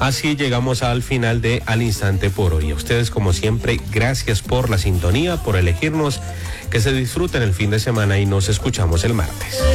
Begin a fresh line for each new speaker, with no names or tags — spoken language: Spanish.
Así llegamos al final de Al Instante por hoy. A ustedes, como siempre, gracias por la sintonía, por elegirnos, que se disfruten el fin de semana y nos escuchamos el martes.